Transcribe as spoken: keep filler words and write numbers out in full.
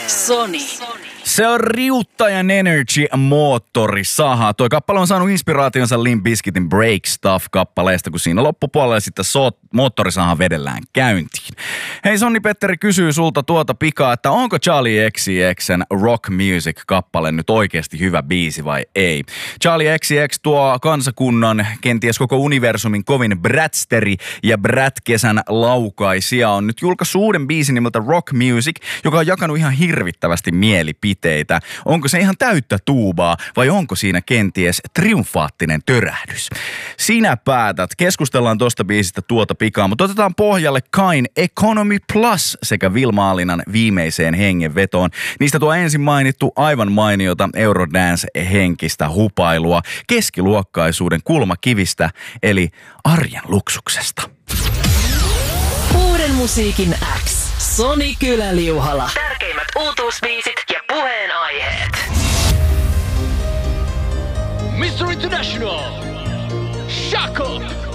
Sony. Se on Riuttajan Energy moottorisaha. Tuo kappale on saanut inspiraationsa Limp Bizkitin Break Stuff-kappaleesta, kun siinä loppupuolella sitten so- moottorisaha vedellään käyntiin. Hei, Sonni Petteri kysyy sulta tuota pikaa, että onko Charlie X C X:n Rock Music-kappale nyt oikeasti hyvä biisi vai ei? Charlie X C X tuo kansakunnan, kenties koko universumin kovin brätsteri ja brätkesän laukaisia on nyt julkaissut uuden biisin nimeltä Rock Music, joka on jakanut ihan hirvittävästi mielipiteitä. Onko se ihan täyttä tuubaa vai onko siinä kenties triumfaattinen törähdys? Sinä päätät. Keskustellaan tosta biisistä tuota pikaa, mutta otetaan pohjalle Kain Economy Plus sekä Vilma-Alinan viimeiseen hengenvetoon. Niistä tuo ensin mainittu aivan mainiota Eurodance-henkistä hupailua keskiluokkaisuuden kulmakivistä eli arjen luksuksesta. Uuden musiikin X. Sony Kyläliuhala. Tärkeimmät uutuusbiisit ja puheenaiheet. mister International, Shako.